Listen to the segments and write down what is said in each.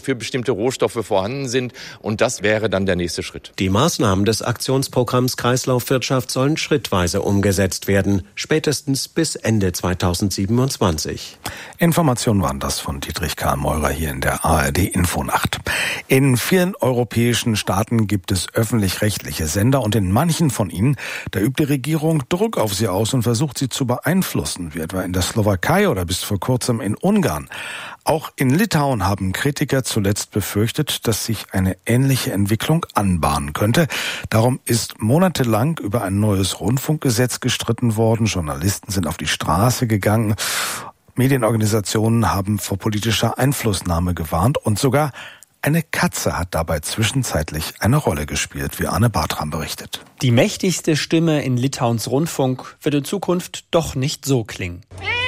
für bestimmte Rohstoffe vorhanden sind. Und das wäre dann der nächste Schritt. Die Maßnahmen des Aktionsprogramms Kreislaufwirtschaft sollen schrittweise umgesetzt werden, spätestens bis Ende 2027. Informationen waren das von Dietrich Karl Meurer hier in der ARD Infonacht. In vielen europäischen Staaten gibt es öffentlich-rechtliche Sender und in manchen von ihnen, da übt die Regierung Druck auf sie aus und versucht sie zu beeinflussen, wie etwa in der Slowakei oder bis vor kurzem in Ungarn. Auch in Litauen haben Kritiker zuletzt befürchtet, dass sich eine ähnliche Entwicklung anbahnen könnte. Darum ist monatelang über ein neues Rundfunkgesetz gestritten worden. Journalisten sind auf die Straße gegangen. Medienorganisationen haben vor politischer Einflussnahme gewarnt und sogar eine Katze hat dabei zwischenzeitlich eine Rolle gespielt, wie Arne Bartram berichtet. Die mächtigste Stimme in Litauens Rundfunk wird in Zukunft doch nicht so klingen.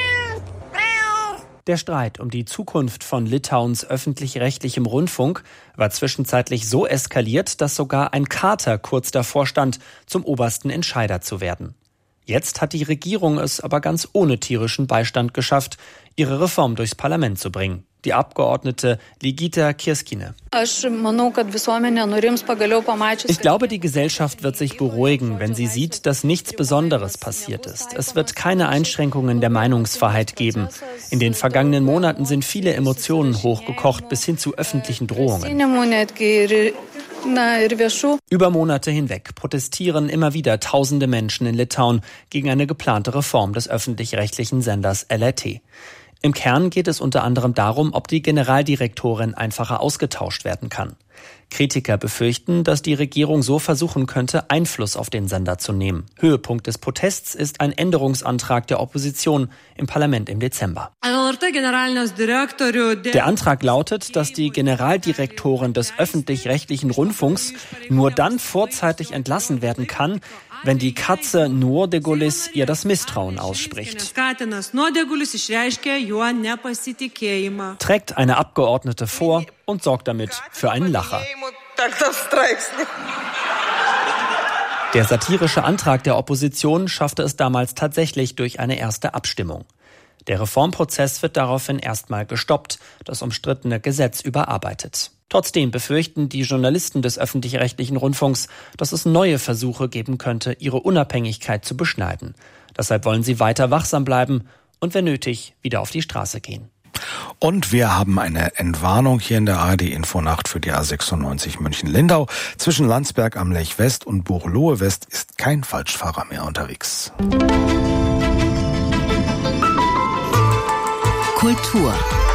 Der Streit um die Zukunft von Litauens öffentlich-rechtlichem Rundfunk war zwischenzeitlich so eskaliert, dass sogar ein Kater kurz davor stand, zum obersten Entscheider zu werden. Jetzt hat die Regierung es aber ganz ohne tierischen Beistand geschafft, ihre Reform durchs Parlament zu bringen. Die Abgeordnete Ligita Kirskine. Ich glaube, die Gesellschaft wird sich beruhigen, wenn sie sieht, dass nichts Besonderes passiert ist. Es wird keine Einschränkungen der Meinungsfreiheit geben. In den vergangenen Monaten sind viele Emotionen hochgekocht bis hin zu öffentlichen Drohungen. Über Monate hinweg protestieren immer wieder tausende Menschen in Litauen gegen eine geplante Reform des öffentlich-rechtlichen Senders LRT. Im Kern geht es unter anderem darum, ob die Generaldirektorin einfacher ausgetauscht werden kann. Kritiker befürchten, dass die Regierung so versuchen könnte, Einfluss auf den Sender zu nehmen. Höhepunkt des Protests ist ein Änderungsantrag der Opposition im Parlament im Dezember. Der Antrag lautet, dass die Generaldirektorin des öffentlich-rechtlichen Rundfunks nur dann vorzeitig entlassen werden kann, wenn die Katze Nuodėgulis ihr das Misstrauen ausspricht. Trägt eine Abgeordnete vor und sorgt damit für einen Lacher. Der satirische Antrag der Opposition schaffte es damals tatsächlich durch eine erste Abstimmung. Der Reformprozess wird daraufhin erstmal gestoppt, das umstrittene Gesetz überarbeitet. Trotzdem befürchten die Journalisten des öffentlich-rechtlichen Rundfunks, dass es neue Versuche geben könnte, ihre Unabhängigkeit zu beschneiden. Deshalb wollen sie weiter wachsam bleiben und wenn nötig wieder auf die Straße gehen. Und wir haben eine Entwarnung hier in der ARD Infonacht für die A96 München-Lindau. Zwischen Landsberg am Lech West und Buchloe West ist kein Falschfahrer mehr unterwegs. Kultur.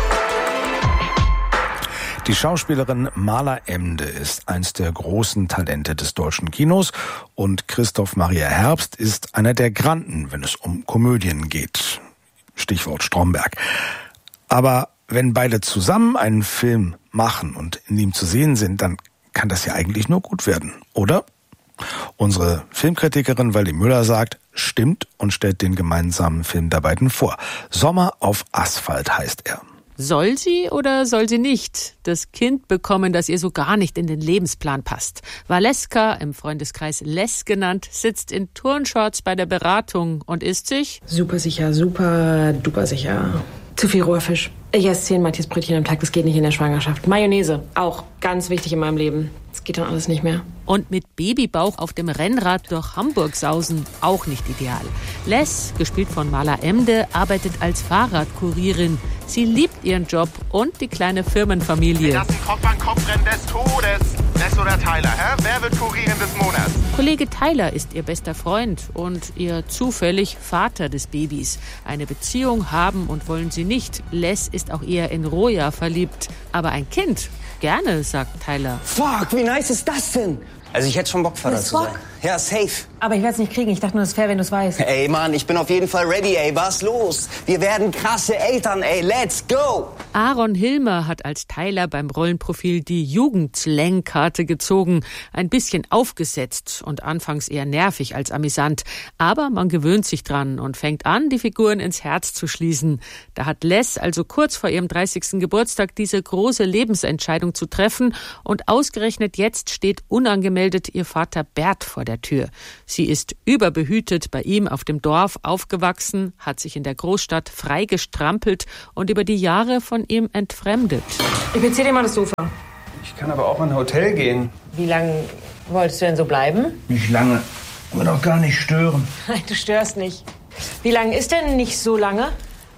Die Schauspielerin Mala Emde ist eins der großen Talente des deutschen Kinos und Christoph Maria Herbst ist einer der Granden, wenn es um Komödien geht. Stichwort Stromberg. Aber wenn beide zusammen einen Film machen und in ihm zu sehen sind, dann kann das ja eigentlich nur gut werden, oder? Unsere Filmkritikerin Waldi Müller sagt, stimmt und stellt den gemeinsamen Film der beiden vor. Sommer auf Asphalt heißt er. Soll sie oder soll sie nicht das Kind bekommen, das ihr so gar nicht in den Lebensplan passt? Valeska, im Freundeskreis Les genannt, sitzt in Turnshorts bei der Beratung und isst sich super sicher, super duper sicher. Zu viel roher Fisch. Ich esse 10 Mathias-Brötchen am Tag, das geht nicht in der Schwangerschaft. Mayonnaise, auch ganz wichtig in meinem Leben. Das geht dann alles nicht mehr. Und mit Babybauch auf dem Rennrad durch Hamburg sausen, auch nicht ideal. Les, gespielt von Mala Emde, arbeitet als Fahrradkurierin. Sie liebt ihren Job und die kleine Firmenfamilie. Das ist ein Kopf-an-Kopf-Rennen des Todes. Les oder Tyler, hä? Wer wird Kurierin des Monats? Kollege Tyler ist ihr bester Freund und ihr zufällig Vater des Babys. Eine Beziehung haben und wollen sie nicht. Les ist auch eher in Roja verliebt. Aber ein Kind, gerne, sagt Tyler. Fuck, wie nice ist das denn? Also ich hätte schon Bock, Vater zu sein. Ja, safe. Aber ich werde es nicht kriegen. Ich dachte nur, es ist fair, wenn du es weißt. Ey, Mann, ich bin auf jeden Fall ready, ey. Was los? Wir werden krasse Eltern, ey. Let's go! Aaron Hilmer hat als Tyler beim Rollenprofil die Jugendslang-Karte gezogen. Ein bisschen aufgesetzt und anfangs eher nervig als amüsant. Aber man gewöhnt sich dran und fängt an, die Figuren ins Herz zu schließen. Da hat Les also kurz vor ihrem 30. Geburtstag diese große Lebensentscheidung zu treffen. Und ausgerechnet jetzt steht unangemeldet ihr Vater Bert vor der der Tür. Sie ist überbehütet bei ihm auf dem Dorf aufgewachsen, hat sich in der Großstadt frei gestrampelt und über die Jahre von ihm entfremdet. Ich beziehe dir mal das Sofa. Ich kann aber auch in ein Hotel gehen. Wie lange wolltest du denn so bleiben? Nicht lange. Aber doch gar nicht stören. Nein, du störst nicht. Wie lange ist denn nicht so lange?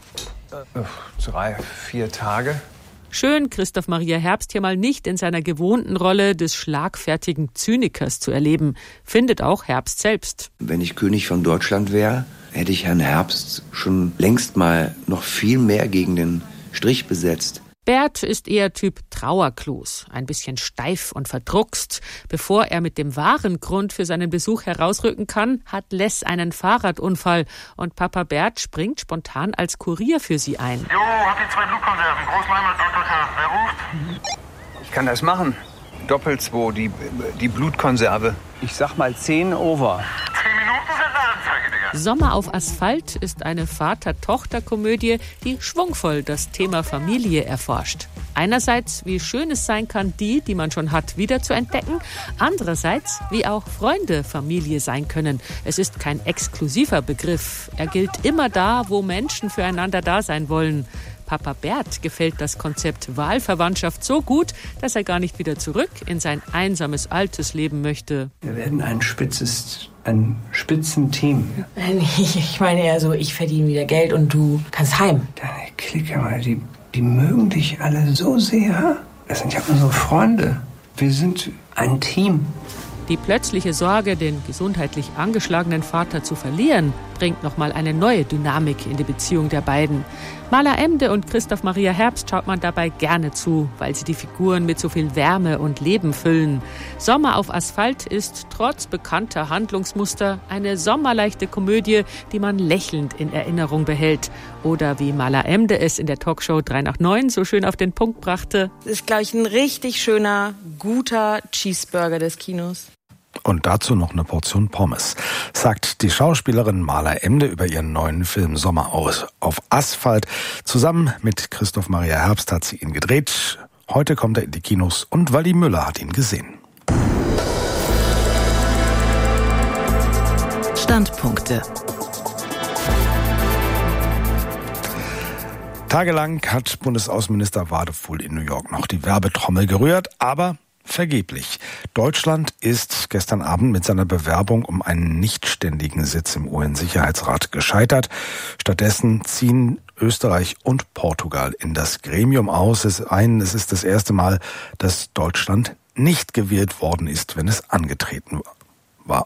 3-4 Tage. Schön, Christoph Maria Herbst hier mal nicht in seiner gewohnten Rolle des schlagfertigen Zynikers zu erleben, findet auch Herbst selbst. Wenn ich König von Deutschland wäre, hätte ich Herrn Herbst schon längst mal noch viel mehr gegen den Strich besetzt. Bert ist eher Typ Trauerklos, ein bisschen steif und verdruckst. Bevor er mit dem wahren Grund für seinen Besuch herausrücken kann, hat Les einen Fahrradunfall und Papa Bert springt spontan als Kurier für sie ein. Jo, hab die 2 Blutkonserven. Großleimer, Dr. K. Wer ruft? Ich kann das machen. Doppel-2, die Blutkonserve. Ich sag mal 10 over. 10 Minuten sind eine Anzeige, Digga. Sommer auf Asphalt ist eine Vater-Tochter-Komödie, die schwungvoll das Thema Familie erforscht. Einerseits, wie schön es sein kann, die man schon hat, wieder zu entdecken. Andererseits, wie auch Freunde Familie sein können. Es ist kein exklusiver Begriff. Er gilt immer da, wo Menschen füreinander da sein wollen. Papa Bert gefällt das Konzept Wahlverwandtschaft so gut, dass er gar nicht wieder zurück in sein einsames altes Leben möchte. Wir werden ein Spitzenteam. Ich meine eher so, ich verdiene wieder Geld und du kannst heim. Deine Clique mal, die mögen dich alle so sehr. Das sind ja unsere Freunde. Wir sind ein Team. Die plötzliche Sorge, den gesundheitlich angeschlagenen Vater zu verlieren, bringt nochmal eine neue Dynamik in die Beziehung der beiden. Mala Emde und Christoph Maria Herbst schaut man dabei gerne zu, weil sie die Figuren mit so viel Wärme und Leben füllen. Sommer auf Asphalt ist trotz bekannter Handlungsmuster eine sommerleichte Komödie, die man lächelnd in Erinnerung behält. Oder wie Mala Emde es in der Talkshow 3 nach 9 so schön auf den Punkt brachte. Das ist, glaube ich, ein richtig schöner, guter Cheeseburger des Kinos. Und dazu noch eine Portion Pommes, sagt die Schauspielerin Mala Emde über ihren neuen Film Sommer auf Asphalt. Zusammen mit Christoph Maria Herbst hat sie ihn gedreht. Heute kommt er in die Kinos und Waldi Müller hat ihn gesehen. Standpunkte. Tagelang hat Bundesaußenminister Wadefuhl in New York noch die Werbetrommel gerührt, aber vergeblich. Deutschland ist gestern Abend mit seiner Bewerbung um einen nichtständigen Sitz im UN-Sicherheitsrat gescheitert. Stattdessen ziehen Österreich und Portugal in das Gremium aus. Es ist das erste Mal, dass Deutschland nicht gewählt worden ist, wenn es angetreten war.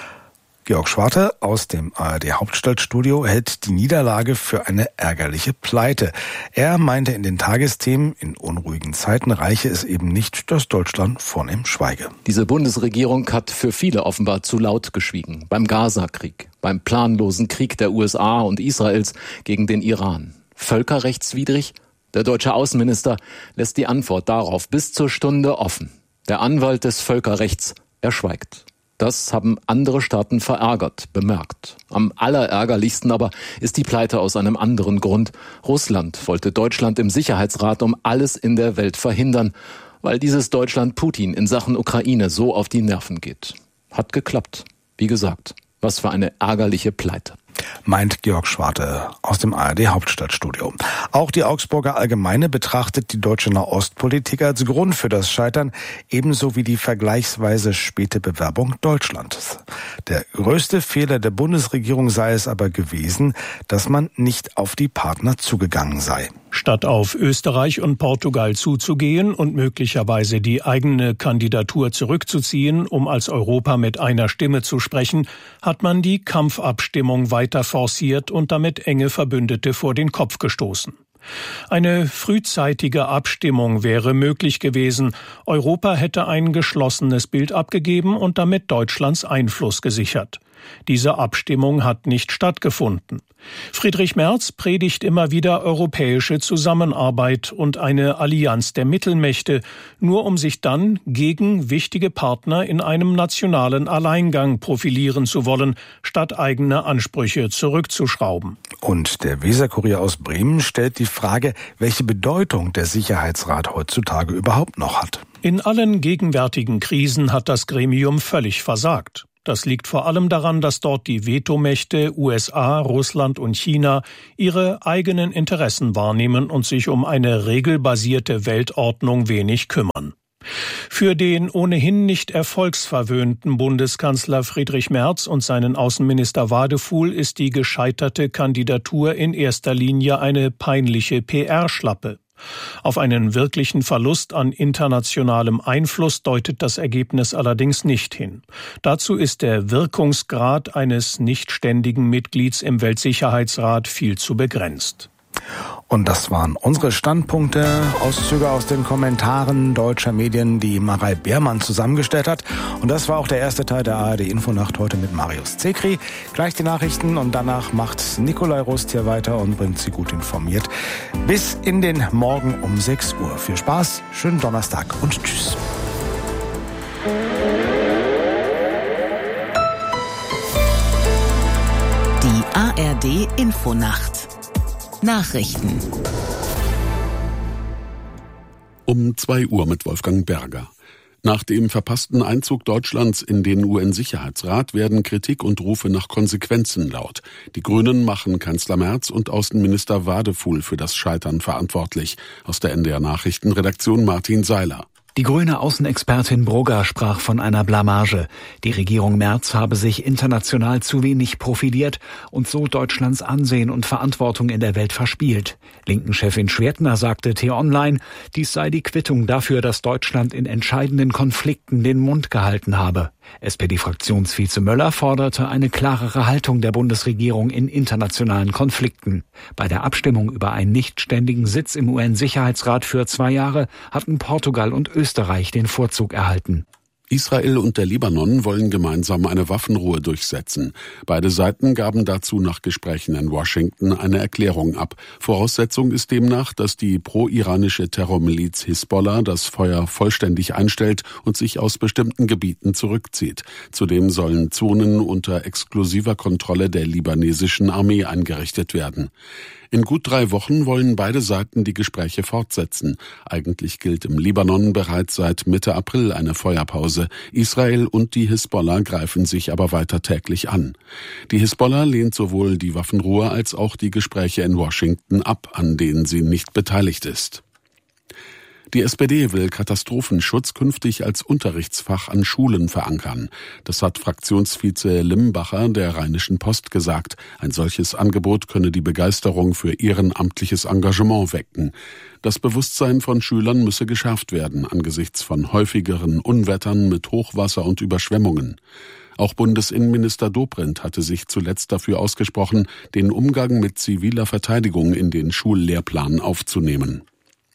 Georg Schwarte aus dem ARD-Hauptstadtstudio hält die Niederlage für eine ärgerliche Pleite. Er meinte in den Tagesthemen, in unruhigen Zeiten reiche es eben nicht, dass Deutschland vornehm schweige. Diese Bundesregierung hat für viele offenbar zu laut geschwiegen. Beim Gaza-Krieg, beim planlosen Krieg der USA und Israels gegen den Iran. Völkerrechtswidrig? Der deutsche Außenminister lässt die Antwort darauf bis zur Stunde offen. Der Anwalt des Völkerrechts, er schweigt. Das haben andere Staaten verärgert, bemerkt. Am allerärgerlichsten aber ist die Pleite aus einem anderen Grund. Russland wollte Deutschland im Sicherheitsrat um alles in der Welt verhindern, weil dieses Deutschland Putin in Sachen Ukraine so auf die Nerven geht. Hat geklappt. Wie gesagt, was für eine ärgerliche Pleite. Meint Georg Schwarte aus dem ARD-Hauptstadtstudio. Auch die Augsburger Allgemeine betrachtet die deutsche Nahostpolitik als Grund für das Scheitern, ebenso wie die vergleichsweise späte Bewerbung Deutschlands. Der größte Fehler der Bundesregierung sei es aber gewesen, dass man nicht auf die Partner zugegangen sei. Statt auf Österreich und Portugal zuzugehen und möglicherweise die eigene Kandidatur zurückzuziehen, um als Europa mit einer Stimme zu sprechen, hat man die Kampfabstimmung weiter forciert und damit enge Verbündete vor den Kopf gestoßen. Eine frühzeitige Abstimmung wäre möglich gewesen. Europa hätte ein geschlossenes Bild abgegeben und damit Deutschlands Einfluss gesichert. Diese Abstimmung hat nicht stattgefunden. Friedrich Merz predigt immer wieder europäische Zusammenarbeit und eine Allianz der Mittelmächte, nur um sich dann gegen wichtige Partner in einem nationalen Alleingang profilieren zu wollen, statt eigene Ansprüche zurückzuschrauben. Und der Weser-Kurier aus Bremen stellt die Frage, welche Bedeutung der Sicherheitsrat heutzutage überhaupt noch hat. In allen gegenwärtigen Krisen hat das Gremium völlig versagt. Das liegt vor allem daran, dass dort die Vetomächte USA, Russland und China ihre eigenen Interessen wahrnehmen und sich um eine regelbasierte Weltordnung wenig kümmern. Für den ohnehin nicht erfolgsverwöhnten Bundeskanzler Friedrich Merz und seinen Außenminister Wadefuhl ist die gescheiterte Kandidatur in erster Linie eine peinliche PR-Schlappe. Auf einen wirklichen Verlust an internationalem Einfluss deutet das Ergebnis allerdings nicht hin. Dazu ist der Wirkungsgrad eines nicht ständigen Mitglieds im Weltsicherheitsrat viel zu begrenzt. Und das waren unsere Standpunkte, Auszüge aus den Kommentaren deutscher Medien, die Marei Beermann zusammengestellt hat. Und das war auch der erste Teil der ARD-Infonacht heute mit Marius Zekri. Gleich die Nachrichten und danach macht Nikolai Rust hier weiter und bringt Sie gut informiert. Bis in den Morgen um 6 Uhr. Viel Spaß, schönen Donnerstag und tschüss. Die ARD-Infonacht. Nachrichten. Um 2 Uhr mit Wolfgang Berger. Nach dem verpassten Einzug Deutschlands in den UN-Sicherheitsrat werden Kritik und Rufe nach Konsequenzen laut. Die Grünen machen Kanzler Merz und Außenminister Wadefuhl für das Scheitern verantwortlich. Aus der NDR Nachrichtenredaktion Martin Seiler. Die grüne Außenexpertin Brugger sprach von einer Blamage. Die Regierung Merz habe sich international zu wenig profiliert und so Deutschlands Ansehen und Verantwortung in der Welt verspielt. Linken-Chefin Schwertner sagte T-Online, dies sei die Quittung dafür, dass Deutschland in entscheidenden Konflikten den Mund gehalten habe. SPD-Fraktionsvize Möller forderte eine klarere Haltung der Bundesregierung in internationalen Konflikten. Bei der Abstimmung über einen nichtständigen Sitz im UN-Sicherheitsrat für 2 Jahre hatten Portugal und Österreich den Vorzug erhalten. Israel und der Libanon wollen gemeinsam eine Waffenruhe durchsetzen. Beide Seiten gaben dazu nach Gesprächen in Washington eine Erklärung ab. Voraussetzung ist demnach, dass die pro-iranische Terrormiliz Hisbollah das Feuer vollständig einstellt und sich aus bestimmten Gebieten zurückzieht. Zudem sollen Zonen unter exklusiver Kontrolle der libanesischen Armee eingerichtet werden. In gut 3 Wochen wollen beide Seiten die Gespräche fortsetzen. Eigentlich gilt im Libanon bereits seit Mitte April eine Feuerpause. Israel und die Hisbollah greifen sich aber weiter täglich an. Die Hisbollah lehnt sowohl die Waffenruhe als auch die Gespräche in Washington ab, an denen sie nicht beteiligt ist. Die SPD will Katastrophenschutz künftig als Unterrichtsfach an Schulen verankern. Das hat Fraktionsvize Limbacher der Rheinischen Post gesagt. Ein solches Angebot könne die Begeisterung für ehrenamtliches Engagement wecken. Das Bewusstsein von Schülern müsse geschärft werden angesichts von häufigeren Unwettern mit Hochwasser und Überschwemmungen. Auch Bundesinnenminister Dobrindt hatte sich zuletzt dafür ausgesprochen, den Umgang mit ziviler Verteidigung in den Schullehrplan aufzunehmen.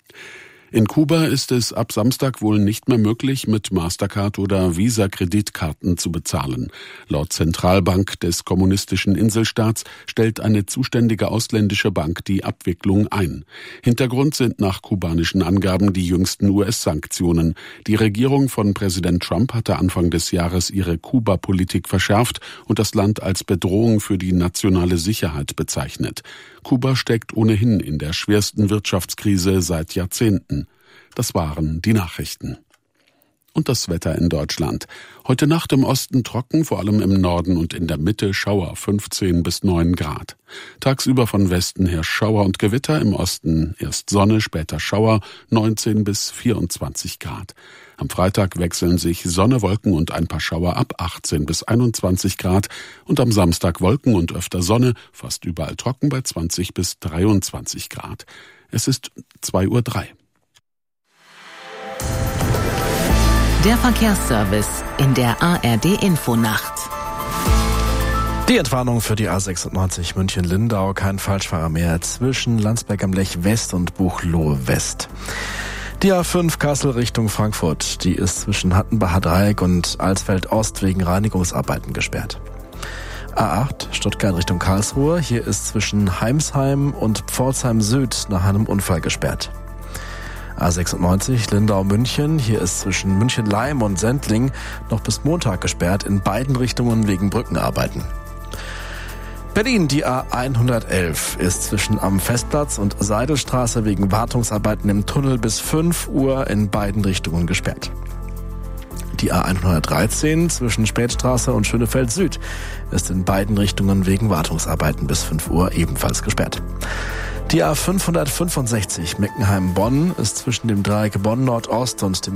In Kuba ist es ab Samstag wohl nicht mehr möglich, mit Mastercard oder Visa-Kreditkarten zu bezahlen. Laut Zentralbank des kommunistischen Inselstaats stellt eine zuständige ausländische Bank die Abwicklung ein. Hintergrund sind nach kubanischen Angaben die jüngsten US-Sanktionen. Die Regierung von Präsident Trump hatte Anfang des Jahres ihre Kuba-Politik verschärft und das Land als Bedrohung für die nationale Sicherheit bezeichnet. Kuba steckt ohnehin in der schwersten Wirtschaftskrise seit Jahrzehnten. Das waren die Nachrichten. Und das Wetter in Deutschland. Heute Nacht im Osten trocken, vor allem im Norden und in der Mitte Schauer, 15 bis 9 Grad. Tagsüber von Westen her Schauer und Gewitter, im Osten erst Sonne, später Schauer, 19 bis 24 Grad. Am Freitag wechseln sich Sonne, Wolken und ein paar Schauer ab, 18 bis 21 Grad. Und am Samstag Wolken und öfter Sonne, fast überall trocken bei 20 bis 23 Grad. Es ist 2:03 Uhr. Der Verkehrsservice in der ARD-Infonacht. Die Entwarnung für die A96 München-Lindau, kein Falschfahrer mehr zwischen Landsberg am Lech West und Buchloe West. Die A5 Kassel Richtung Frankfurt, die ist zwischen Hattenbacher Dreieck und Alsfeld Ost wegen Reinigungsarbeiten gesperrt. A8 Stuttgart Richtung Karlsruhe, hier ist zwischen Heimsheim und Pforzheim Süd nach einem Unfall gesperrt. A96 Lindau-München, hier ist zwischen München-Leim und Sendling noch bis Montag gesperrt, in beiden Richtungen wegen Brückenarbeiten. Berlin, die A111 ist zwischen am Festplatz und Seidelstraße wegen Wartungsarbeiten im Tunnel bis 5 Uhr in beiden Richtungen gesperrt. Die A113 zwischen Spätstraße und Schönefeld Süd ist in beiden Richtungen wegen Wartungsarbeiten bis 5 Uhr ebenfalls gesperrt. Die A565 Meckenheim-Bonn ist zwischen dem Dreieck Bonn Nordost und dem